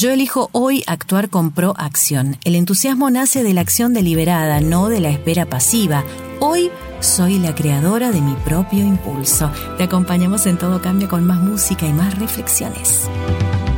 Yo elijo hoy actuar con proacción. El entusiasmo nace de la acción deliberada, no de la espera pasiva. Hoy soy la creadora de mi propio impulso. Te acompañamos en Todo Cambia con más música y más reflexiones.